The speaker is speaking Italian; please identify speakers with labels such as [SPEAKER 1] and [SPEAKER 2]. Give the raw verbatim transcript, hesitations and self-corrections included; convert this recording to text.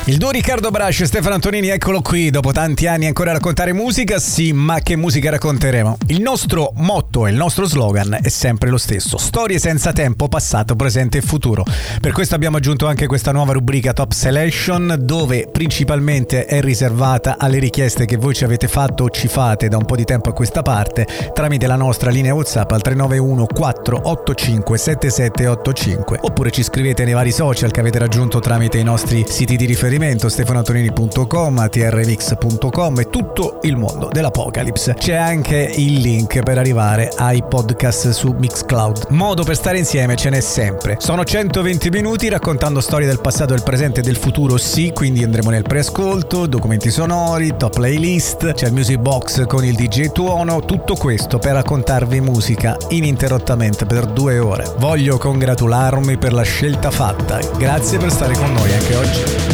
[SPEAKER 1] Il duo Riccardo Brash e Stefano Antonini, eccolo qui, dopo tanti anni ancora a raccontare musica. Sì, ma che musica racconteremo? Il nostro motto e il nostro slogan è sempre lo stesso: storie senza tempo, passato, presente e futuro. Per questo abbiamo aggiunto anche questa nuova rubrica Top Selection, dove principalmente è riservata alle richieste che voi ci avete fatto o ci fate da un po' di tempo a questa parte tramite la nostra linea WhatsApp al tre nove uno quattro otto cinque sette sette otto cinque, oppure ci scrivete nei vari social che avete raggiunto tramite i nostri siti di riferimento stefano antonini punto com, a t r v x punto com e tutto il mondo dell'Apocalypse. C'è anche il link per arrivare ai podcast su Mixcloud. Modo per stare insieme ce n'è sempre. Sono centoventi minuti raccontando storie del passato, del presente e del futuro, sì, quindi andremo nel preascolto, documenti sonori, top playlist, c'è il music box con il D J Tuono, tutto questo per raccontarvi musica ininterrottamente per due ore. Voglio congratularmi per la scelta fatta. Grazie per stare con noi anche oggi.